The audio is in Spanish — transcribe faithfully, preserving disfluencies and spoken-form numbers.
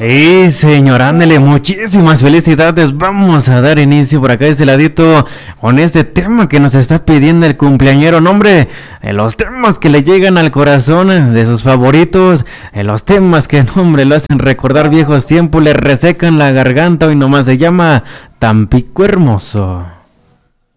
Y señor, ándele, muchísimas felicidades. Vamos a dar inicio por acá de este ladito con este tema que nos está pidiendo el cumpleañero. Nombre, en los temas que le llegan al corazón de sus favoritos, en los temas que, nombre, lo hacen recordar viejos tiempos, le resecan la garganta y nomás se llama Tampico Hermoso.